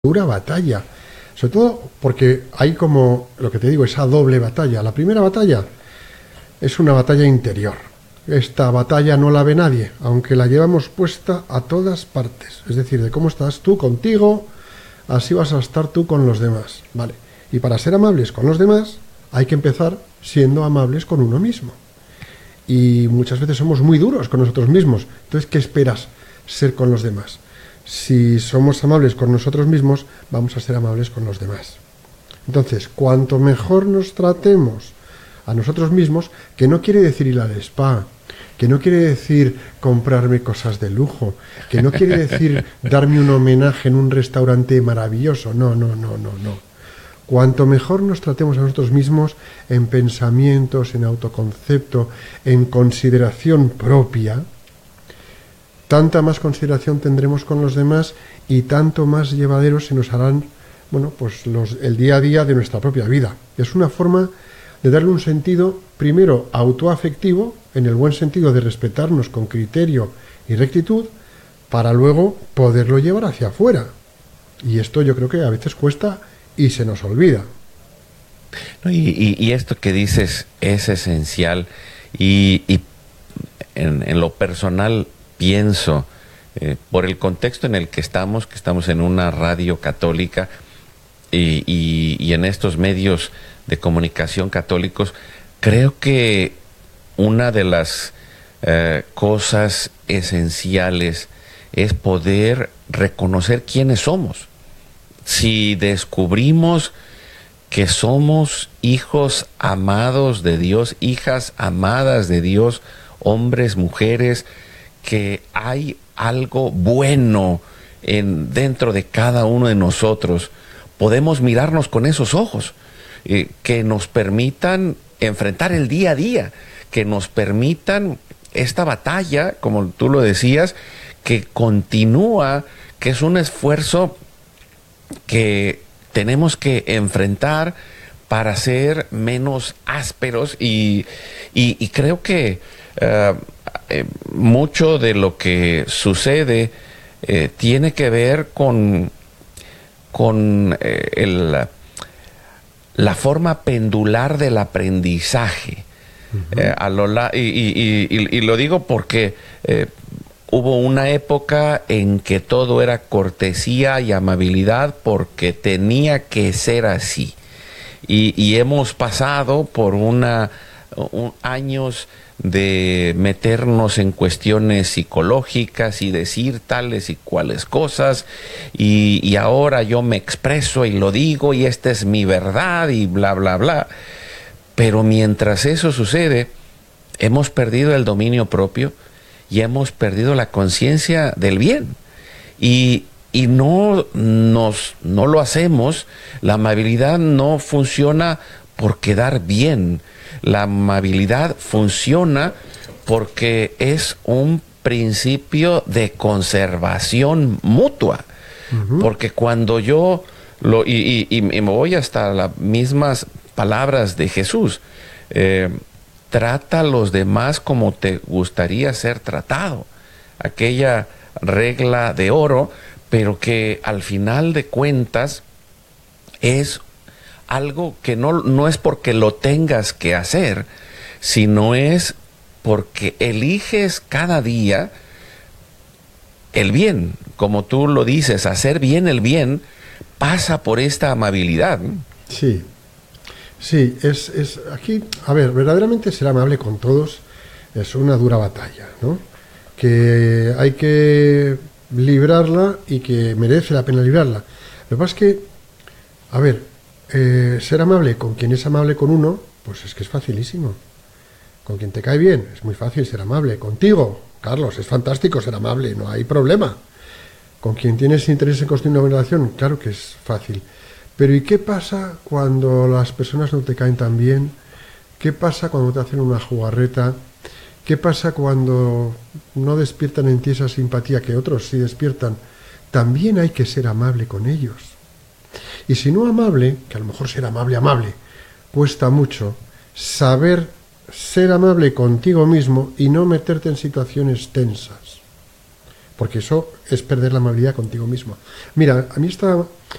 dura batalla. Sobre todo porque hay como, lo que te digo, esa doble batalla. La primera batalla es una batalla interior. Esta batalla no la ve nadie, aunque la llevamos puesta a todas partes. Es decir, de cómo estás tú contigo, así vas a estar tú con los demás. Vale. Y para ser amables con los demás, hay que empezar siendo amables con uno mismo. Y muchas veces somos muy duros con nosotros mismos. Entonces, ¿qué esperas ser con los demás? Si somos amables con nosotros mismos, vamos a ser amables con los demás. Entonces, cuanto mejor nos tratemos a nosotros mismos, que no quiere decir ir al spa, que no quiere decir comprarme cosas de lujo, que no quiere decir darme un homenaje en un restaurante maravilloso. No. Cuanto mejor nos tratemos a nosotros mismos en pensamientos, en autoconcepto, en consideración propia, tanta más consideración tendremos con los demás y tanto más llevaderos se nos harán, pues el día a día de nuestra propia vida. Es una forma de darle un sentido, primero, autoafectivo, en el buen sentido de respetarnos con criterio y rectitud, para luego poderlo llevar hacia afuera. Y esto yo creo que a veces cuesta y se nos olvida. Y esto que dices es esencial. Y en lo personal pienso, por el contexto en el que estamos en una radio católica y en estos medios de comunicación católicos, creo que una de las cosas esenciales es poder reconocer quiénes somos. Si descubrimos que somos hijos amados de Dios, hijas amadas de Dios, hombres, mujeres, que hay algo bueno dentro de cada uno de nosotros, podemos mirarnos con esos ojos, que nos permitan enfrentar el día a día, que nos permitan esta batalla, como tú lo decías, que continúa, que es un esfuerzo que tenemos que enfrentar para ser menos ásperos y creo que mucho de lo que sucede tiene que ver con la forma pendular del aprendizaje. Y lo digo porque hubo una época en que todo era cortesía y amabilidad porque tenía que ser así. Y hemos pasado por años de meternos en cuestiones psicológicas y decir tales y cuales cosas, y ahora yo me expreso y lo digo y esta es mi verdad y bla, bla, bla. Pero mientras eso sucede, hemos perdido el dominio propio y hemos perdido la conciencia del bien. Y no lo hacemos. La amabilidad no funciona por quedar bien. La amabilidad funciona porque es un principio de conservación mutua. Porque cuando yo y me voy hasta las mismas palabras de Jesús, trata a los demás como te gustaría ser tratado. Aquella regla de oro, pero que al final de cuentas es algo que no es porque lo tengas que hacer, sino es porque eliges cada día el bien. Como tú lo dices, hacer bien el bien pasa por esta amabilidad. Sí, es aquí, a ver, verdaderamente ser amable con todos es una dura batalla, ¿no? Que hay que librarla y que merece la pena librarla. Lo que pasa es que, a ver, ser amable con quien es amable con uno, pues es que es facilísimo. Con quien te cae bien, es muy fácil ser amable. Contigo, Carlos, es fantástico ser amable, no hay problema. Con quien tienes interés en construir una relación, claro que es fácil. Pero ¿y qué pasa cuando las personas no te caen tan bien? ¿Qué pasa cuando te hacen una jugarreta? ¿Qué pasa cuando no despiertan en ti esa simpatía que otros sí despiertan? También hay que ser amable con ellos. Y si no amable, que a lo mejor ser amable, cuesta mucho, saber ser amable contigo mismo y no meterte en situaciones tensas. Porque eso es perder la amabilidad contigo mismo. Mira, a mí esta